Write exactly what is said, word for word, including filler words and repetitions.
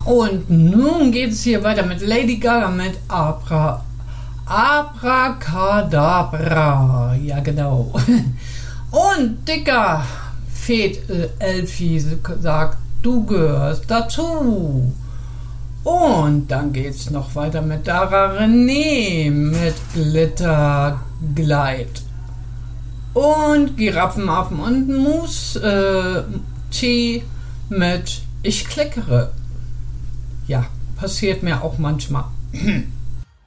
Und nun geht es hier weiter mit Lady Gaga mit Abra, Abracadabra. Ja, genau. Und dicker Fed Elfi sagt, du gehörst dazu. Und dann geht's noch weiter mit Dara René mit Glitter Gleit. Und Giraffenaffen und Mus äh, T mit Ich klickere. Ja, passiert mir auch manchmal.